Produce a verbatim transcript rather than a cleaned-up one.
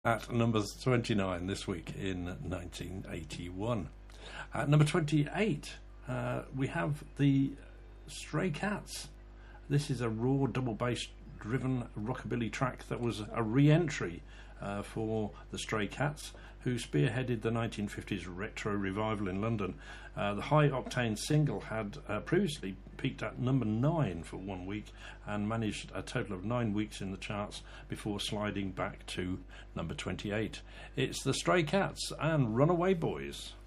at number twenty-nine this week in nineteen eighty-one. At number twenty-eight, uh, we have the Stray Cats. This is a raw double bass driven rockabilly track that was a re-entry uh, for the Stray Cats, who spearheaded the nineteen fifties retro revival in London. Uh, the High Octane single had uh, previously peaked at number nine for one week and managed a total of nine weeks in the charts before sliding back to number twenty-eight. It's the Stray Cats and Runaway Boys.